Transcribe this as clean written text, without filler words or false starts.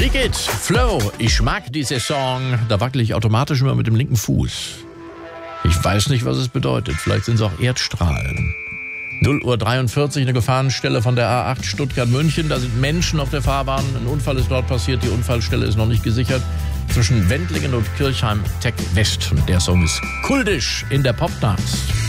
Lick It, Flow, ich mag diese Song. Da wackele ich automatisch immer mit dem linken Fuß. Ich weiß nicht, was es bedeutet. Vielleicht sind es auch Erdstrahlen. 0:43 Uhr, eine Gefahrenstelle von der A8 Stuttgart-München. Da sind Menschen auf der Fahrbahn. Ein Unfall ist dort passiert. Die Unfallstelle ist noch nicht gesichert. Zwischen Wendlingen und Kirchheim-Tech West. Und der Song ist kultisch in der Popnacht.